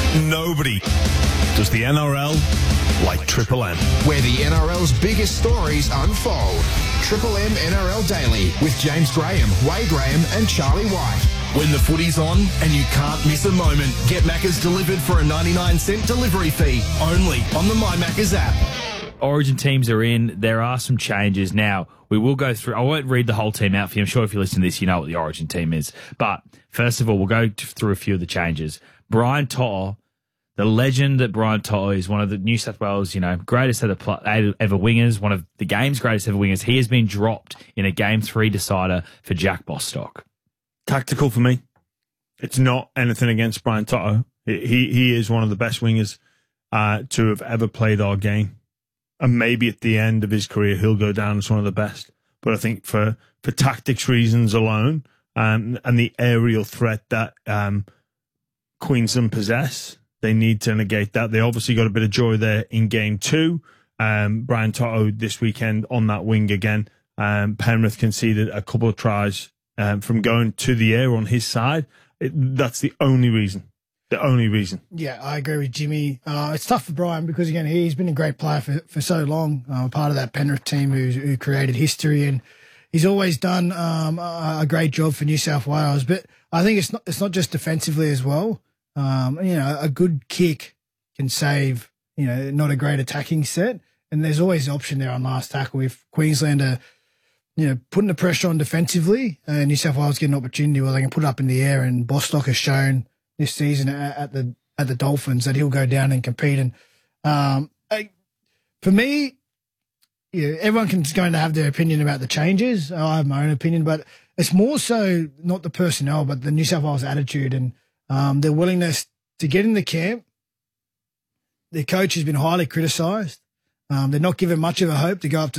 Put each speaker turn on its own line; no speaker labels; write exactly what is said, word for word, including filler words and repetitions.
Nobody does the N R L like Triple M.
Where the N R L's biggest stories unfold. Triple M N R L Daily with James Graham, Wade Graham and Charlie White.
When the footy's on and you can't miss a moment, get Macca's delivered for a ninety-nine cent delivery fee only on the My Macca's app.
Origin teams are in. There are some changes. Now, we will go through. I won't read the whole team out for you. I'm sure if you listen to this, you know what the Origin team is. But first of all, we'll go through a few of the changes. Brian To'o, the legend that Brian To'o is, one of the New South Wales, you know, greatest ever, ever wingers, one of the game's greatest ever wingers. He has been dropped in a game three decider for Jack Bostock.
Tactical for me. It's not anything against Brian To'o. He he is one of the best wingers uh, to have ever played our game. And maybe at the end of his career, he'll go down as one of the best. But I think for, for tactics reasons alone, um, and the aerial threat that um, Queensland possess, they need to negate that. They obviously got a bit of joy there in game two. Um, Brian To'o this weekend on that wing again. Um, Penrith conceded a couple of tries um, from going to the air on his side. It, that's the only reason. The only reason.
Yeah, I agree with Jimmy. Uh, it's tough for Brian because, again, he's been a great player for, for so long, uh, part of that Penrith team who, who created history, and he's always done um, a, a great job for New South Wales. But I think it's not it's not just defensively as well. Um, you know, a good kick can save, you know, not a great attacking set, and there's always the option there on last tackle. If Queensland are, you know, putting the pressure on defensively, and New South Wales get an opportunity where they can put it up in the air, and Bostock has shown this season at, at the at the Dolphins that he'll go down and compete. And um, I, for me, you know, everyone can going to have their opinion about the changes. I have my own opinion, but it's more so not the personnel, but the New South Wales attitude and um, their willingness to get in the camp. Their coach has been highly criticised. Um, they're not given much of a hope to go up to